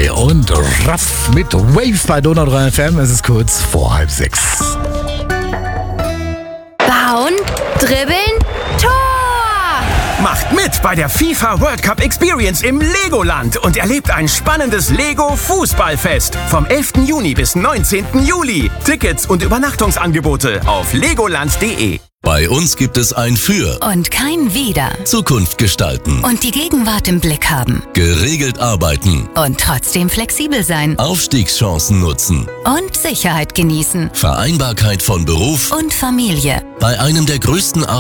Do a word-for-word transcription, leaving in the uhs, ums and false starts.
Kai und Raff mit Wave bei Donau drei F M. Es ist kurz vor halb sechs. Bauen, dribbeln, Tor! Macht mit bei der FIFA World Cup Experience im Legoland und erlebt ein spannendes Lego Fußballfest vom elften Juni bis neunzehnten Juli. Tickets und Übernachtungsangebote auf legoland punkt de. Bei uns gibt es ein Für Und kein Wieder. Zukunft gestalten, Und die Gegenwart im Blick haben. geregelt arbeiten, Und trotzdem flexibel sein. Aufstiegschancen nutzen, Und Sicherheit genießen. Vereinbarkeit von Beruf Und Familie. bei einem der größten